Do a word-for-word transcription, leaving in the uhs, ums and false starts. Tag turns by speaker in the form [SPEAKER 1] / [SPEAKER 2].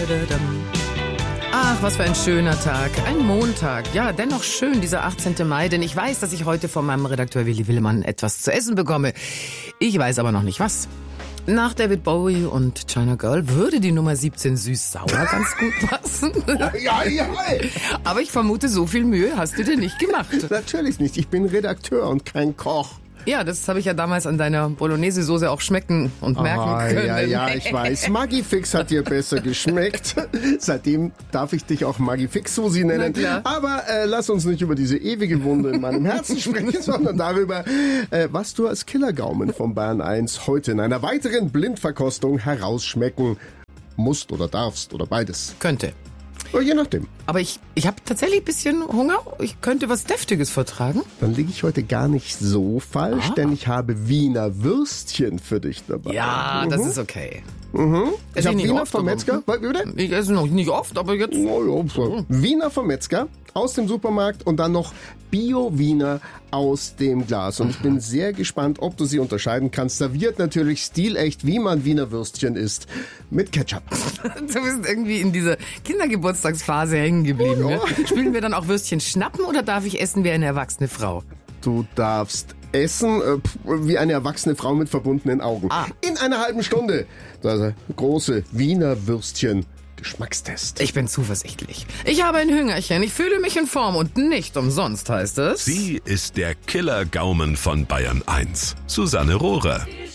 [SPEAKER 1] Ach, was für ein schöner Tag. Ein Montag. Ja, dennoch schön, dieser achtzehnten Mai, denn ich weiß, dass ich heute von meinem Redakteur Willi Willemann etwas zu essen bekomme. Ich weiß aber noch nicht was. Nach David Bowie und China Girl würde die Nummer siebzehn süß-sauer ganz gut passen.
[SPEAKER 2] Ja, ja.
[SPEAKER 1] Aber ich vermute, so viel Mühe hast du dir nicht gemacht.
[SPEAKER 2] Natürlich nicht. Ich bin Redakteur und kein Koch.
[SPEAKER 1] Ja, das habe ich ja damals an deiner Bolognese-Soße auch schmecken und merken
[SPEAKER 2] ah,
[SPEAKER 1] können.
[SPEAKER 2] Ja, ja, ich weiß. Maggi-Fix hat dir besser geschmeckt. Seitdem darf ich dich auch Maggi-Fix-Susi nennen.
[SPEAKER 1] Na klar.
[SPEAKER 2] Aber äh, lass uns nicht über diese ewige Wunde in meinem Herzen sprechen, sondern darüber, äh, was du als Killergaumen von Bayern eins heute in einer weiteren Blindverkostung herausschmecken musst oder darfst oder beides.
[SPEAKER 1] Könnte.
[SPEAKER 2] Oder je nachdem.
[SPEAKER 1] Aber ich, ich habe tatsächlich ein bisschen Hunger. Ich könnte was Deftiges vertragen.
[SPEAKER 2] Dann liege ich heute gar nicht so falsch,
[SPEAKER 1] Ah.
[SPEAKER 2] denn ich habe Wiener Würstchen für dich dabei.
[SPEAKER 1] Ja, das ist okay.
[SPEAKER 2] Mhm.
[SPEAKER 1] Ess
[SPEAKER 2] Ich habe
[SPEAKER 1] nicht
[SPEAKER 2] Wiener
[SPEAKER 1] oft,
[SPEAKER 2] vom
[SPEAKER 1] aber-
[SPEAKER 2] Metzger. Wie bitte?
[SPEAKER 1] Ich esse noch nicht oft, aber jetzt...
[SPEAKER 2] Oh, ja, so. Wiener vom Metzger aus dem Supermarkt und dann noch Bio-Wiener aus dem Glas. Und ich bin sehr gespannt, ob du sie unterscheiden kannst. Serviert natürlich stilecht, wie man Wiener Würstchen isst, mit Ketchup.
[SPEAKER 1] Du bist irgendwie in dieser Kindergeburtstagsphase hängen geblieben.
[SPEAKER 2] Oh, ja.
[SPEAKER 1] Ne? Spielen wir dann auch Würstchen schnappen oder darf ich essen wie eine erwachsene Frau?
[SPEAKER 2] Du darfst essen äh, pf, wie eine erwachsene Frau mit verbundenen Augen.
[SPEAKER 1] Ah.
[SPEAKER 2] In einer halben Stunde. Also, große Wiener Würstchen. Geschmackstest.
[SPEAKER 1] Ich bin zuversichtlich. Ich habe ein Hüngerchen, ich fühle mich in Form und nicht umsonst heißt es...
[SPEAKER 3] Sie ist der Killer-Gaumen von Bayern eins. Susanne Rohrer.